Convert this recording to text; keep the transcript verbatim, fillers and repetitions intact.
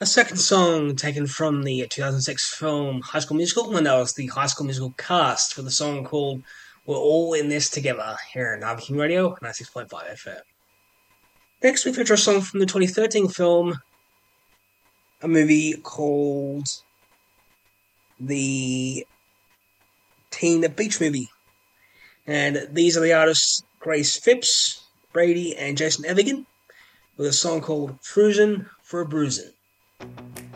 A second song taken from the two thousand six film High School Musical, and that was the High School Musical cast for the song called We're All in This Together here at Navi King Radio, ninety-six point five F M. Next, we feature a song from the twenty thirteen film, a movie called The Teen Beach Movie. And these are the artists Grace Phipps, Brady, and Jason Evigan, with a song called Fruisin' for a Bruisin'.